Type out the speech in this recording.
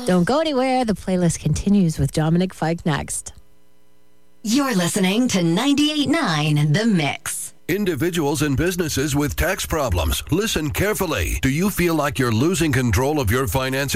Don't go anywhere. The playlist continues with Dominic Fike next. You're listening to 98.9 The Mix. Individuals and businesses with tax problems, listen carefully. Do you feel like you're losing control of your finances?